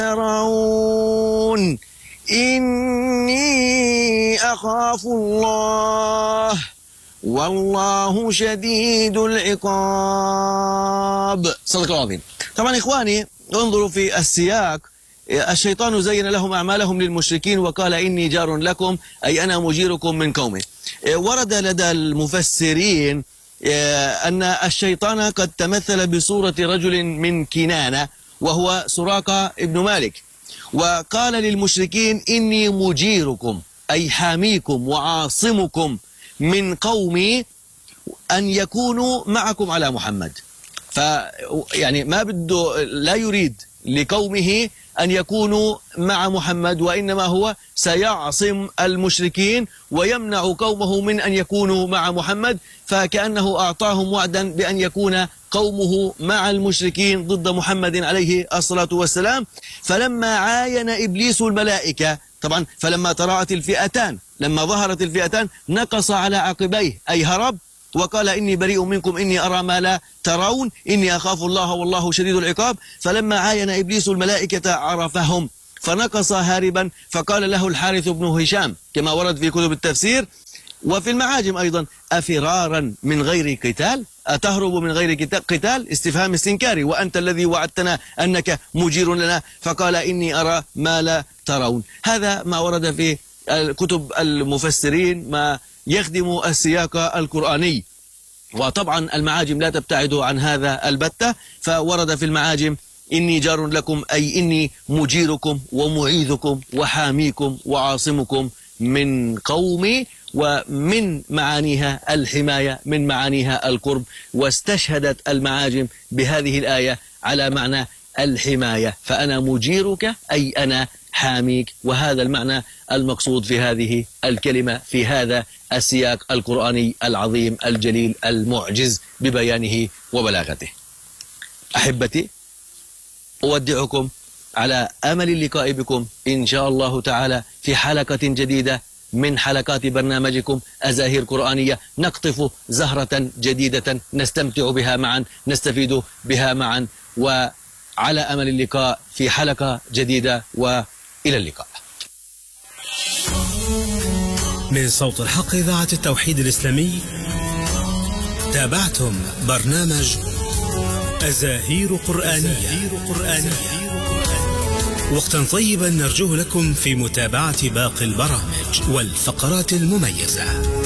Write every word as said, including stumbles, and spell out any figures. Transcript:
ترون إني أخاف الله والله شديد العقاب. صدق الله العظيم. طبعا إخواني انظروا في السياق، الشيطان زين لهم أعمالهم للمشركين وقال إني جار لكم، أي أنا مجيركم من قومه. ورد لدى المفسرين أن الشيطان قد تمثل بصورة رجل من كنانة وهو سراقة ابن مالك، وقال للمشركين إني مجيركم أي حاميكم وعاصمكم من قومي أن يكونوا معكم على محمد. فيعني ما بده، لا يريد لقومه أن يكونوا مع محمد، وإنما هو سيعصم المشركين ويمنع قومه من أن يكونوا مع محمد، فكأنه أعطاهم وعدا بأن يكون قومه مع المشركين ضد محمد عليه الصلاة والسلام. فلما عاين إبليس الملائكة، طبعا فلما تراءت الفئتان، لما ظهرت الفئتان نقص على عقبيه أي هرب وقال إني بريء منكم إني أرى ما لا ترون إني أخاف الله والله شديد العقاب. فلما عاين إبليس الملائكة عرفهم فنقص هاربا، فقال له الحارث بن هشام كما ورد في كتب التفسير وفي المعاجم أيضا: أفرارا من غير قتال، أتهرب من غير قتال؟ استفهام استنكاري، وأنت الذي وعدتنا أنك مجير لنا. فقال إني أرى ما لا ترون. هذا ما ورد في كتب المفسرين، ما يخدم السياق القرآني. وطبعا المعاجم لا تبتعد عن هذا البتة، فورد في المعاجم إني جار لكم أي إني مجيركم ومعيذكم وحاميكم وعاصمكم من قومي، ومن معانيها الحماية، من معانيها القرب. واستشهدت المعاجم بهذه الآية على معنى الحماية، فأنا مجيرك أي أنا حاميك، وهذا المعنى المقصود في هذه الكلمة في هذا السياق القرآني العظيم الجليل المعجز ببيانه وبلاغته. أحبتي، أودعكم على أمل اللقاء بكم إن شاء الله تعالى في حلقة جديدة من حلقات برنامجكم أزاهير قرآنية، نقطف زهرة جديدة نستمتع بها معا، نستفيد بها معا، وعلى أمل اللقاء في حلقة جديدة، وإلى اللقاء. من صوت الحق إذاعة التوحيد الإسلامي، تابعتم برنامج أزاهير قرآنية. وقتا طيبا نرجوه لكم في متابعة باقي البرامج والفقرات المميزة.